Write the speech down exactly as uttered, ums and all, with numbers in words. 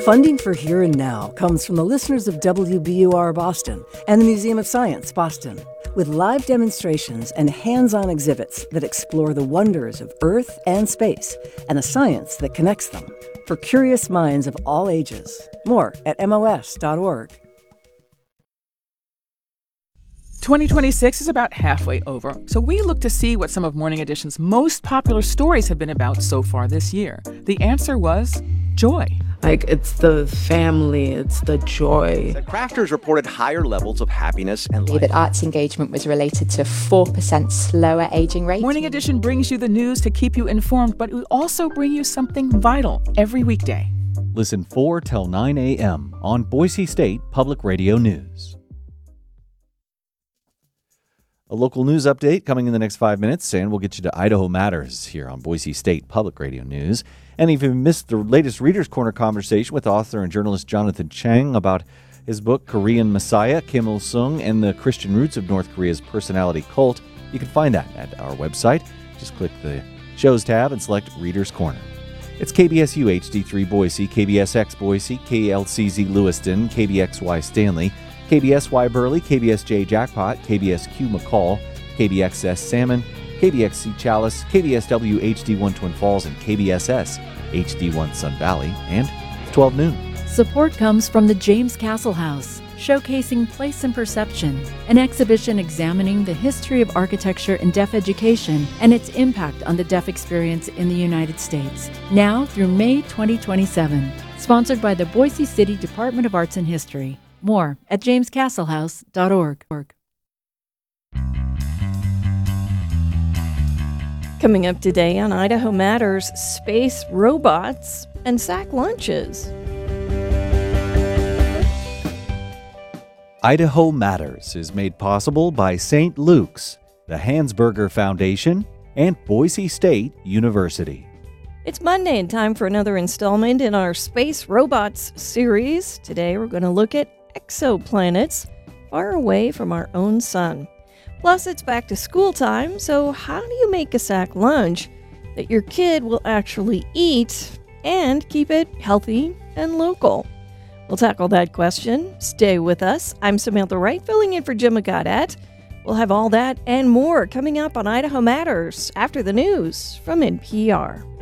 Funding for Here and Now comes from the listeners of W B U R Boston and the Museum of Science, Boston, with live demonstrations and hands-on exhibits that explore the wonders of Earth and space and the science that connects them for curious minds of all ages. More at M O S dot org. twenty twenty-six is about halfway over, so we look to see what some of Morning Edition's most popular stories have been about so far this year. The answer was joy. Like, it's the family, it's the joy. The crafters reported higher levels of happiness and life. That arts engagement was related to four percent slower aging rate. Morning Edition brings you the news to keep you informed, but we also bring you something vital every weekday. Listen four till nine a.m. on Boise State Public Radio News. A local news update coming in the next five minutes, and we'll get you to Idaho Matters here on Boise State Public Radio News. And if you missed the latest Reader's Corner conversation with author and journalist Jonathan Chang about his book, Korean Messiah, Kim Il-sung, and the Christian Roots of North Korea's Personality Cult, you can find that at our website. Just click the Shows tab and select Reader's Corner. It's K B S U H D three Boise, K B S X Boise, K L C Z Lewiston, K B X Y Stanley, K B S Y Burley, K B S J Jackpot, K B S Q McCall, K B X S Salmon, K B X C Chalice, K B S W H D one Twin Falls, and K B S S H D one Sun Valley, and twelve noon. Support comes from the James Castle House, showcasing Place and Perception, an exhibition examining the history of architecture in deaf education and its impact on the deaf experience in the United States, now through May twenty twenty-seven. Sponsored by the Boise City Department of Arts and History. More at james castle house dot org. Coming up today on Idaho Matters, space robots and sack lunches. Idaho Matters is made possible by Saint Luke's, the Hansberger Foundation, and Boise State University. It's Monday and time for another installment in our Space Robots series. Today we're going to look at exoplanets far away from our own sun. Plus, it's back to school time, so how do you make a sack lunch that your kid will actually eat and keep it healthy and local? We'll tackle that question. Stay with us. I'm Samantha Wright, filling in for Jim Goddard. We'll have all that and more coming up on Idaho Matters after the news from N P R.